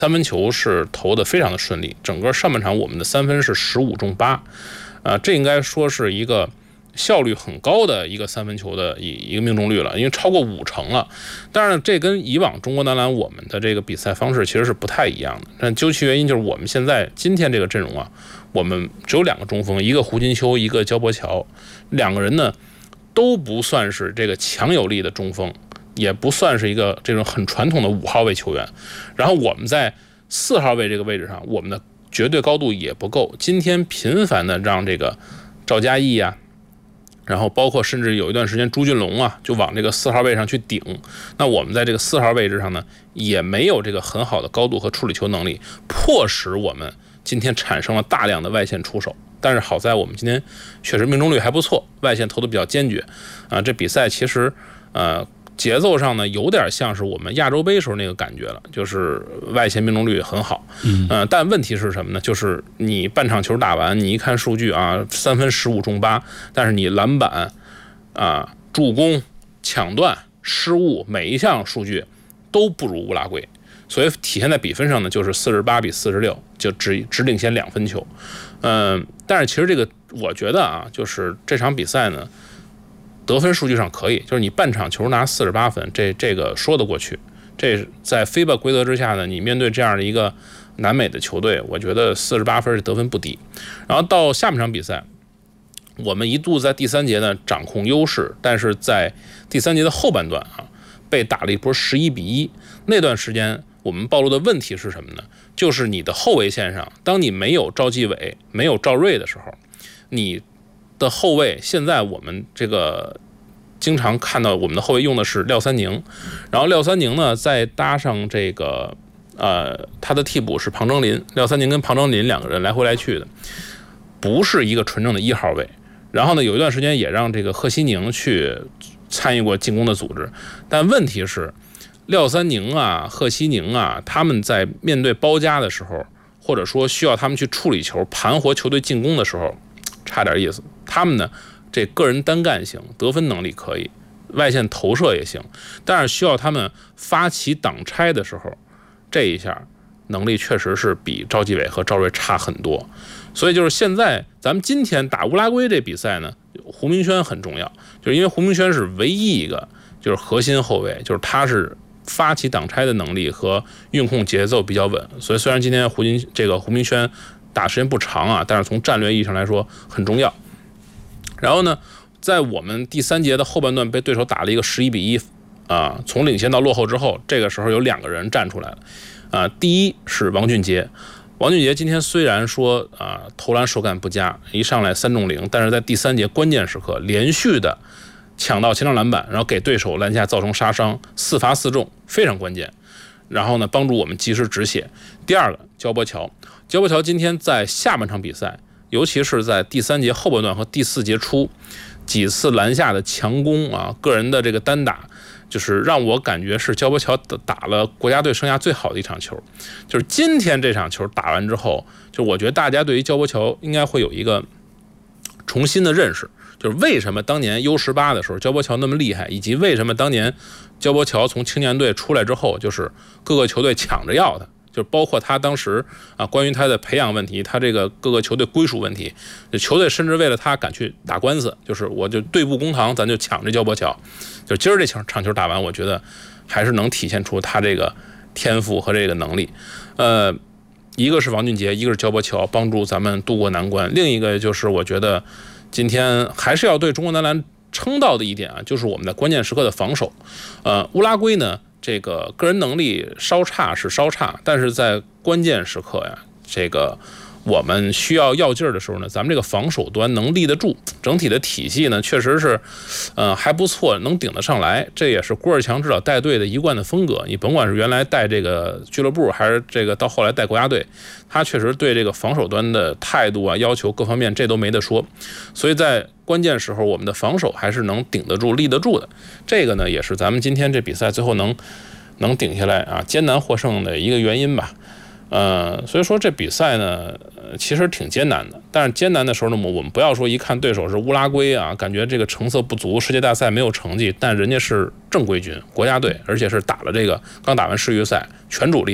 三分球是投的非常的顺利，整个上半场我们的3分是15中8，这应该说是一个效率很高的一个三分球的一个命中率了，因为超过50%了。当然，这跟以往中国男篮我们的这个比赛方式其实是不太一样的。但究其原因，就是我们今天这个阵容啊，我们只有2个中锋，一个胡金秋，一个焦博乔，2个人呢都不算是这个强有力的中锋，也不算是一个这种很传统的5号位球员。然后我们在4号位这个位置上，我们的绝对高度也不够。今天频繁的让这个赵嘉译啊，然后包括甚至有一段时间朱俊龙啊，就往这个4号位上去顶。那我们在这个4号位置上呢，也没有这个很好的高度和处理球能力，迫使我们今天产生了大量的外线出手。但是好在我们今天确实命中率还不错，外线投的比较坚决啊。这比赛其实节奏上呢，有点像是我们亚洲杯时候那个感觉了，就是外线命中率很好。但问题是什么呢？就是你半场球打完，你一看数据啊，3分15中8，但是你篮板啊、助攻、抢断、失误每一项数据都不如乌拉圭，所以体现在比分上呢，就是48比46，就只领先2分球。但是其实这个我觉得啊，就是这场比赛呢，得分数据上可以，就是你半场球拿48分，这个说得过去。这在FIBA规则之下呢，你面对这样的一个南美的球队，我觉得48分得分不低。然后到下半场比赛，我们一度在第3节呢掌控优势，但是在第3节的后半段啊，被打了一波11比1。那段时间我们暴露的问题是什么呢？就是你的后卫线上，当你没有赵继伟、没有赵睿的时候，你的后卫现在我们这个经常看到我们的后卫用的是廖三宁，然后廖三宁呢再搭上这个他的替补是庞征林，廖三宁跟庞征林2个人来回来去的，不是一个纯正的1号位。然后呢，有一段时间也让这个贺西宁去参与过进攻的组织，但问题是廖三宁啊、贺西宁啊，他们在面对包夹的时候，或者说需要他们去处理球、盘活球队进攻的时候，差点意思。他们呢，这个人单干行，得分能力可以，外线投射也行，但是需要他们发起挡拆的时候，这一下能力确实是比赵继伟和赵睿差很多。所以就是现在咱们今天打乌拉圭这比赛呢，胡明轩很重要，就是因为胡明轩是唯一一个就是核心后卫，就是他是发起挡拆的能力和运控节奏比较稳。所以虽然今天胡明轩打时间不长啊，但是从战略意义上来说很重要。然后呢，在我们第3节的后半段被对手打了一个11比1啊，从领先到落后之后，这个时候有2个人站出来了啊。第一是王俊杰，王俊杰今天虽然说投篮手感不佳，一上来3中0，但是在第3节关键时刻连续的抢到前场篮板，然后给对手篮下造成杀伤，4罚4中，非常关键。然后呢，帮助我们及时止血。第二个焦博乔今天在下半场比赛，尤其是在第3节后半段和第4节初几次篮下的强攻啊，个人的这个单打，就是让我感觉是焦博乔打了国家队生涯最好的一场球。就是今天这场球打完之后，就我觉得大家对于焦博乔应该会有一个重新的认识，就是为什么当年 U18 的时候焦博乔那么厉害，以及为什么当年焦博乔从青年队出来之后，就是各个球队抢着要他，就是包括他当时关于他的培养问题，他这个各个球队归属问题，球队甚至为了他敢去打官司，就是我就对簿公堂，咱就抢这焦博乔。就今儿这场球打完，我觉得还是能体现出他这个天赋和这个能力。一个是王俊杰，一个是焦博乔，帮助咱们渡过难关。另一个就是我觉得今天还是要对中国男篮称道的一点啊，就是我们在关键时刻的防守。乌拉圭呢，这个个人能力稍差是稍差，但是在关键时刻呀，这个我们需要要劲儿的时候呢，咱们这个防守端能立得住，整体的体系呢确实是还不错，能顶得上来。这也是郭士强指导带队的一贯的风格。你甭管是原来带这个俱乐部，还是这个到后来带国家队，他确实对这个防守端的态度啊、要求各方面这都没得说。所以在关键时候，我们的防守还是能顶得住、立得住的。这个呢，也是咱们今天这比赛最后能顶下来啊，艰难获胜的一个原因吧。所以说这比赛呢，其实挺艰难的。但是艰难的时候呢，我们不要说一看对手是乌拉圭啊，感觉这个成色不足，世界大赛没有成绩，但人家是正规军国家队，而且是打了这个刚打完世预赛，全主力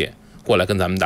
过来跟咱们打。